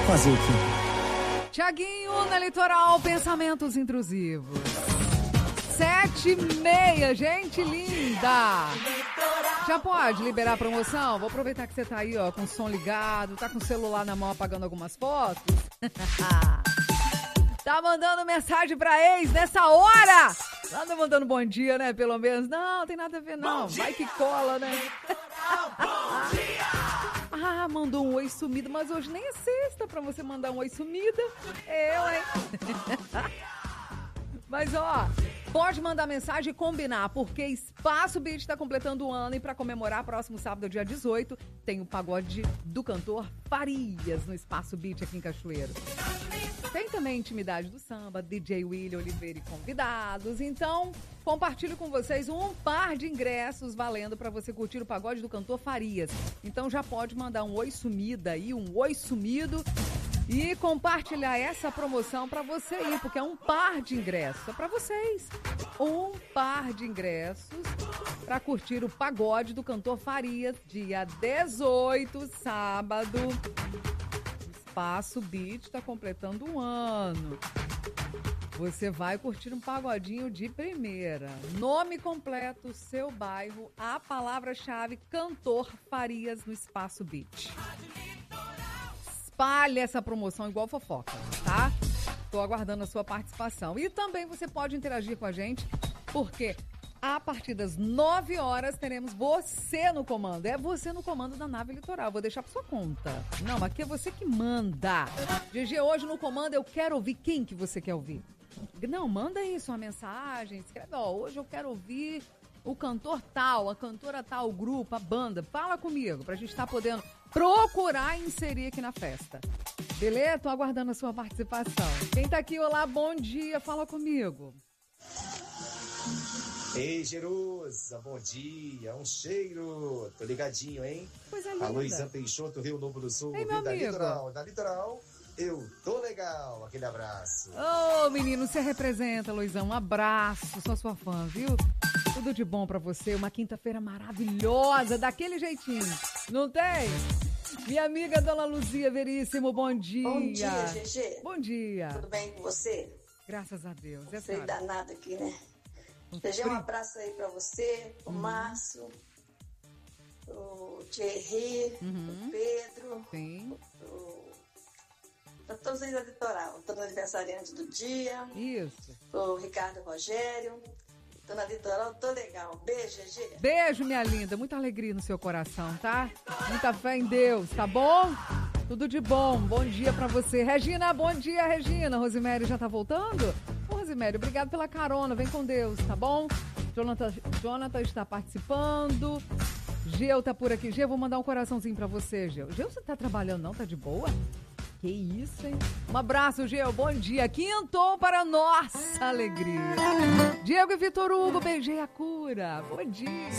Fazer o quê? Tiaguinho na Litoral, pensamentos intrusivos. 7h30, gente linda. Já pode liberar a promoção? Vou aproveitar que você tá aí, ó, com o som ligado, tá com o celular na mão apagando algumas fotos. Tá mandando mensagem pra ex nessa hora. Anda mandando bom dia, né, pelo menos. Não, tem nada a ver não, vai que cola, né? Bom dia. Ah, mandou um oi sumido, mas hoje nem é sexta pra você mandar um oi sumida. Eu, hein? Mas, ó, pode mandar mensagem e combinar, porque Espaço Beat está completando um ano e para comemorar, próximo sábado, dia 18, tem o pagode do cantor Farias no Espaço Beat aqui em Cachoeiro. Tem também Intimidade do Samba, DJ William Oliveira e convidados. Então, compartilho com vocês um par de ingressos valendo para você curtir o pagode do cantor Farias. Então já pode mandar um oi sumida aí, um oi sumido. E compartilhar essa promoção para você ir, porque é um par de ingressos. É para vocês. Um par de ingressos para curtir o pagode do cantor Farias, dia 18, sábado. Espaço Beat está completando um ano. Você vai curtir um pagodinho de primeira. Nome completo, seu bairro, a palavra-chave, cantor Farias no Espaço Beat. Espalhe essa promoção igual fofoca, tá? Tô aguardando a sua participação. E também você pode interagir com a gente, porque a partir das 9 horas teremos você no comando. É você no comando da Nave Litoral. Vou deixar por sua conta. Não, aqui é você que manda. GG, hoje no comando eu quero ouvir quem que você quer ouvir. Não, manda aí sua mensagem. Escreve, ó, hoje eu quero ouvir o cantor tal, a cantora tal, o grupo, a banda. Fala comigo pra gente estar podendo procurar inserir aqui na festa. Beleza? Tô aguardando a sua participação. Quem tá aqui, olá, bom dia, fala comigo. Ei, Jerusa, bom dia, um cheiro, tô ligadinho, hein? Coisa linda. Alô, Isan Peixoto, Rio Novo do Sul, Ei, meu da amigo. Litoral, da Litoral, eu tô legal, aquele abraço. Ô, menino, você representa, Luizão, um abraço, sou sua fã, viu? Tudo de bom pra você, uma quinta-feira maravilhosa, daquele jeitinho, não tem? Minha amiga Dona Luzia Veríssimo, bom dia. Bom dia, GG. Bom dia. Tudo bem com você? Graças a Deus. Frio danado aqui, né? GG, um abraço aí pra você, o Márcio, o Thierry, o Pedro, pra todos eles da Litoral. Tô no aniversariante do dia. Isso. O Ricardo Rogério. Tô na Litoral, tô legal. Beijo, GG. Beijo, minha linda. Muita alegria no seu coração, tá? Muita fé em Deus, tá bom? Tudo de bom. Bom dia pra você. Regina, bom dia, Regina. Rosemary já tá voltando? Ô, Rosemary, obrigado pela carona. Vem com Deus, tá bom? Jonathan está participando. Geu tá por aqui. Geu, vou mandar um coraçãozinho pra você, Geu. Geu, você tá trabalhando não? Tá de boa? Que isso, hein? Um abraço, Geu. Bom dia. Quintou para nossa alegria. Diego e Vitor Hugo, beijei a cura. Bom dia.